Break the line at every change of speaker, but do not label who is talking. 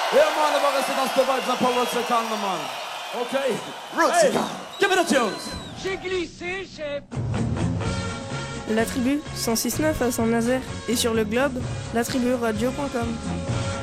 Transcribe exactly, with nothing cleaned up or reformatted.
Yeah, man, on va rester dans ce vibe, ça pas votre calme, man. OK.
Hey,
give me the tunes.
J'ai glissé, chef.
La tribu cent six neuf à Saint-Nazaire et sur le globe, latriburadio point com.